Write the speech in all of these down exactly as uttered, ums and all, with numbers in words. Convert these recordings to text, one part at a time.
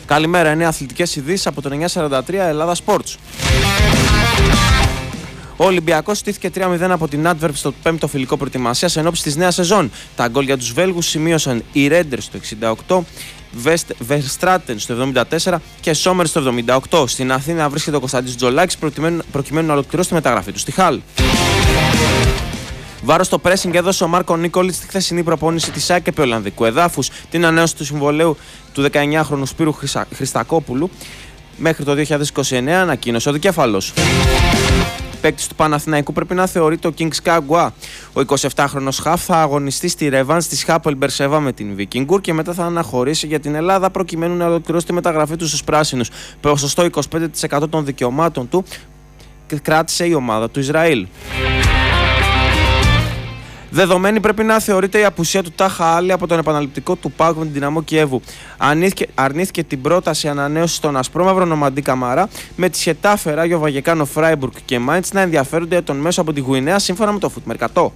Καλημέρα, είναι αθλητικές ειδήσεις από το εννιά σαράντα τρία Ελλάδα Sports. Ο Ολυμπιακός στήθηκε τρία μηδέν από την Antwerp στο πέμπτο φιλικό προετοιμασίας ενόψει της νέας σεζόν. Τα γκολ για τους Βέλγους σημείωσαν οι Ρέντερ στο εξήντα οκτώ, Βερστράτεν στο εβδομήντα τέσσερα και Σόμερ στο εβδομήντα οκτώ. Στην Αθήνα βρίσκεται ο Κωνσταντίνος Τζολάκης προκειμένου να ολοκληρώσει τη μεταγραφή του στη Χάλ. Βάρος στο pressing έδωσε ο Μάρκο Νίκολιτς στη χθεσινή προπόνηση της ΑΕΚ επί Ολλανδικού εδάφους. Την ανανέωση του συμβολαίου του δεκαεννιάχρονου Σπύρου Χριστακόπουλου μέχρι το δύο χιλιάδες είκοσι εννέα ανακοίνωσε ο δικέφαλος. Παίκτης του Παναθηναϊκού πρέπει να θεωρείται ο Kings Kagua. Ο εικοσιεπτάχρονος Χαφ θα αγωνιστεί στη ρεβάνς της Χάπολ Μπερσέβα με την Βικίνγκουρ και μετά θα αναχωρήσει για την Ελλάδα προκειμένου να ολοκληρώσει τη μεταγραφή του στους πράσινους. Ποσοστό είκοσι πέντε τοις εκατό των δικαιωμάτων του κράτησε η ομάδα του Ισραήλ. Δεδομένη πρέπει να θεωρείται η απουσία του Τάχα Άλλη από τον επαναληπτικό του ΠΑΟΚ με την Δυναμό Κιέβου. Αρνήθηκε την πρόταση ανανέωση στον ασπρόμαυρο Νομαντί Καμαρά, με τη Χετάφε, Ράγιο Βαγεκάνο, Φράιμπουργκ και Μάιντς να ενδιαφέρονται για τον μέσο από τη Γουινέα σύμφωνα με το Footmercato.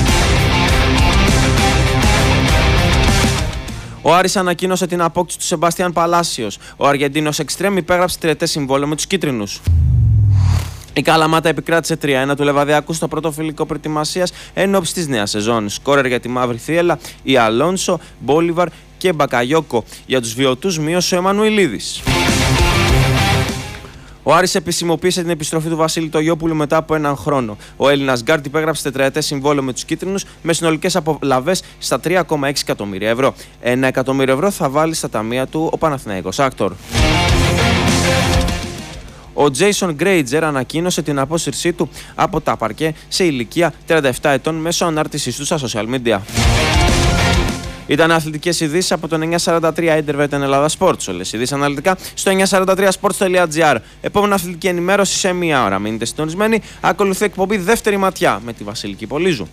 Ο Άρης ανακοίνωσε την απόκτηση του Σεμπάστιαν Παλάσιος. Ο Αργεντίνος Εξτρέμ υπέγραψε τριετές συμβόλαιο με τους κίτρινους. Η Καλαμάτα επικράτησε τρία ένα του Λεβαδιακού στο πρώτο φιλικό προετοιμασίας εν ώψη της νέας σεζόν. Σκόρερ για τη Μαύρη Θίελα, η Αλόνσο, Μπόλιβαρ και Μπακαγιόκο. Για τους βιωτούς μείωσε ο Εμμανουηλίδης. Ο Άρης επισημοποίησε την επιστροφή του Βασίλη Τογιόπουλου μετά από έναν χρόνο. Ο Έλληνας γκάρντ υπέγραψε τετραετές συμβόλαιο με τους κίτρινους με συνολικές απολαβές στα τρία κόμμα έξι εκατομμύρια ευρώ. Ένα εκατομμύριο ευρώ θα βάλει στα ταμεία του ο Παναθηναϊκός Άκτορ. Ο Τζέισον Γκρέιτζερ ανακοίνωσε την απόσυρσή του από τα παρκέ σε ηλικία τριάντα επτά ετών μέσω ανάρτησής του στα social media. Ήταν αθλητικές ειδήσεις από το εννιά σαράντα τρία Intervet Ελλάδα Sports. Όλες οι ειδήσεις αναλυτικά στο εννιά σαράντα τρία sports τελεία gr. Επόμενη αθλητική ενημέρωση σε μία ώρα. Μείνετε συντονισμένοι. Ακολουθεί εκπομπή Δεύτερη Ματιά με τη Βασιλική Πολύζου.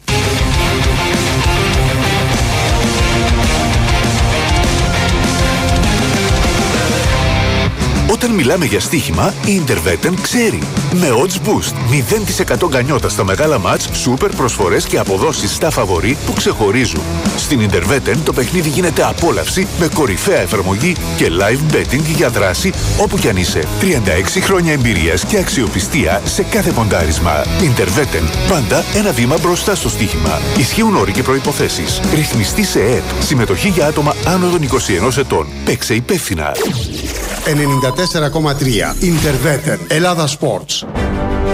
Όταν μιλάμε για στοίχημα, η Intervetten ξέρει. Με odds boost, μηδέν τοις εκατό γκανιότα στα μεγάλα μάτς, σούπερ προσφορές και αποδόσεις στα φαβορί που ξεχωρίζουν. Στην Intervetten το παιχνίδι γίνεται απόλαυση με κορυφαία εφαρμογή και live betting για δράση όπου κι αν είσαι. τριάντα έξι χρόνια εμπειρίας και αξιοπιστία σε κάθε ποντάρισμα. Intervetten, πάντα ένα βήμα μπροστά στο στοίχημα. Ισχύουν όροι και προϋποθέσεις. Ρυθμιστή σε ΕΕΠ. Συμμετοχή για άτομα άνω των είκοσι ενός ετών. Παίξε υπεύθυνα. ενενήντα τέσσερα κόμμα τρία Intervetten Ελλάδα Sports.